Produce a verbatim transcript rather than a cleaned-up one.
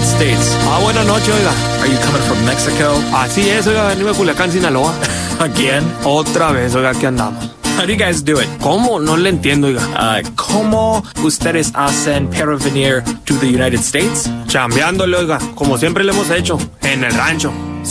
United States. Ah, buenas noches, oiga. Are you coming from Mexico? Así es, oiga, venimos de Culiacán, Sinaloa. Again? Otra vez, oiga, aquí andamos. How do you guys do it? ¿Cómo? No le entiendo, oiga. Uh, ¿Cómo ustedes hacen para venir to the United States? Chambeándole, oiga, como siempre le hemos hecho, en el rancho.